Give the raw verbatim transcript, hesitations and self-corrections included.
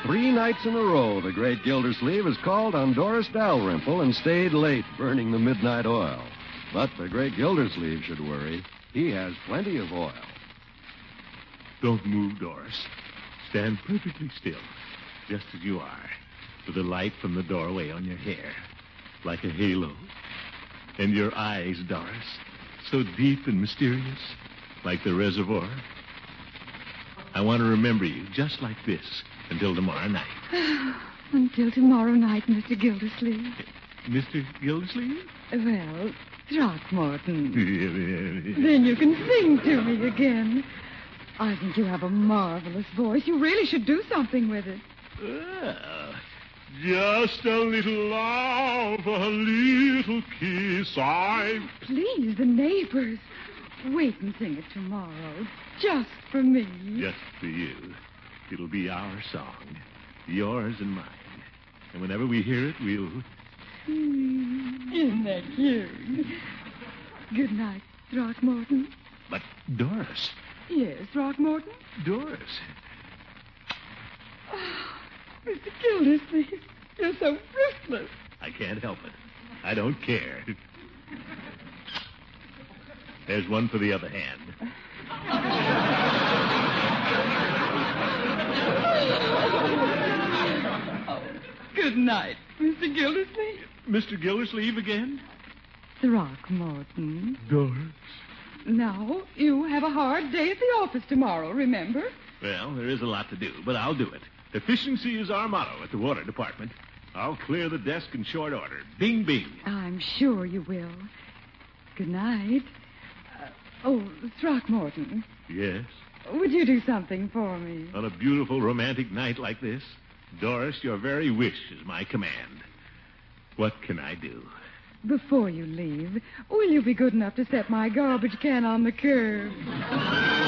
three nights in a row, the great Gildersleeve has called on Doris Dalrymple and stayed late burning the midnight oil. But the great Gildersleeve should worry. He has plenty of oil. Don't move, Doris. Stand perfectly still, just as you are, with the light from the doorway on your hair, like a halo. And your eyes, Doris, so deep and mysterious, like the reservoir. I want to remember you just like this until tomorrow night. Until tomorrow night, Mister Gildersleeve. Mister Gildersleeve? Well, Throckmorton. Then you can sing to me again. I think you have a marvelous voice. You really should do something with it. Well, just a little love, a little kiss, I... Please, the neighbors. Wait and sing it tomorrow. Just for me. Just for you. It'll be our song. Yours and mine. And whenever we hear it, we'll... Hmm, isn't that cute? Good night, Throckmorton. But, Doris... Yes, Throckmorton? Doris... Oh, Mister Gildersleeve, you're so ruthless. I can't help it. I don't care. There's one for the other hand. Oh, good night, Mister Gildersleeve. Mister Gildersleeve again? Throckmorton. Doris. Now, you have a hard day at the office tomorrow, remember? Well, there is a lot to do, but I'll do it. Efficiency is our motto at the water department. I'll clear the desk in short order. Bing, bing. I'm sure you will. Good night. Uh, oh, Throckmorton. Yes? Would you do something for me? On a beautiful romantic night like this, Doris, your very wish is my command. What can I do? Before you leave, will you be good enough to set my garbage can on the curb?